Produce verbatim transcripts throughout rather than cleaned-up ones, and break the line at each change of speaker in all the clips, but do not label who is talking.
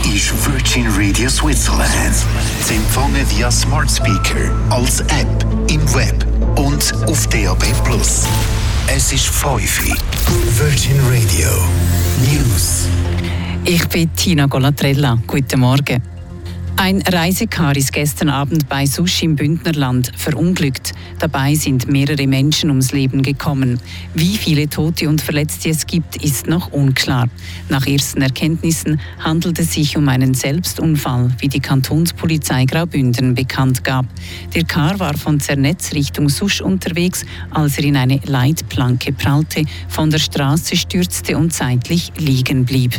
ist Virgin Radio Switzerland. Sie empfangen via Smart Speaker, als App, im Web und auf D A B plus. Es ist fünf Uhr. Virgin Radio News.
Ich bin Tina Golatrella. Guten Morgen. Ein Reisekar ist gestern Abend bei Susch im Bündnerland verunglückt. Dabei sind mehrere Menschen ums Leben gekommen. Wie viele Tote und Verletzte es gibt, ist noch unklar. Nach ersten Erkenntnissen handelt es sich um einen Selbstunfall, wie die Kantonspolizei Graubünden bekannt gab. Der Car war von Zernetz Richtung Susch unterwegs, als er in eine Leitplanke prallte, von der Straße stürzte und zeitlich liegen blieb.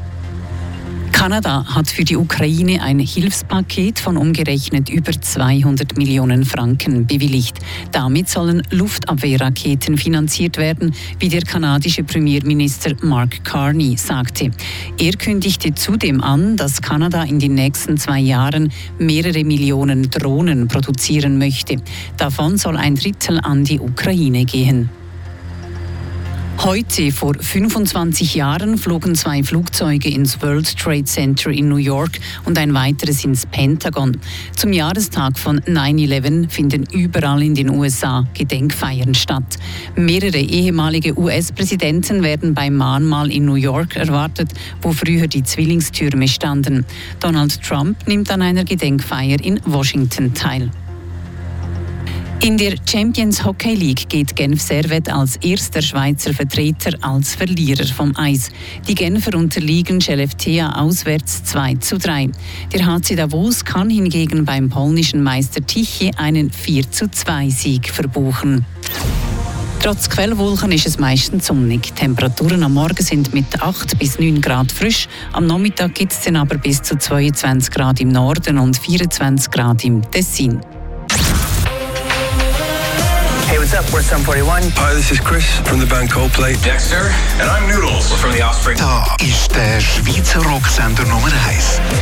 Kanada hat für die Ukraine ein Hilfspaket von umgerechnet über zweihundert Millionen Franken bewilligt. Damit sollen Luftabwehrraketen finanziert werden, wie der kanadische Premierminister Mark Carney sagte. Er kündigte zudem an, dass Kanada in den nächsten zwei Jahren mehrere Millionen Drohnen produzieren möchte. Davon soll ein Drittel an die Ukraine gehen. Heute, vor fünfundzwanzig Jahren, flogen zwei Flugzeuge ins World Trade Center in New York und ein weiteres ins Pentagon. Zum Jahrestag von neun elf finden überall in den U S A Gedenkfeiern statt. Mehrere ehemalige U S-Präsidenten werden beim Mahnmal in New York erwartet, wo früher die Zwillingstürme standen. Donald Trump nimmt an einer Gedenkfeier in Washington teil. In der Champions Hockey League geht Genf Servette als erster Schweizer Vertreter als Verlierer vom Eis. Die Genfer unterliegen Skellefteå auswärts zwei zu drei. Der H C Davos kann hingegen beim polnischen Meister Tychy einen vier zu zwei Sieg verbuchen. Trotz Quellwolken ist es meistens sonnig. Temperaturen am Morgen sind mit acht bis neun Grad frisch. Am Nachmittag gibt es dann aber bis zu zweiundzwanzig Grad im Norden und vierundzwanzig Grad im Tessin.
Hey, what's up? We're Sum forty-one.
Hi, this is Chris from the band Coldplay.
Dexter. And I'm Noodles. We're from The Offspring.
Da ist der Schweizer Rocksender Nummer eins.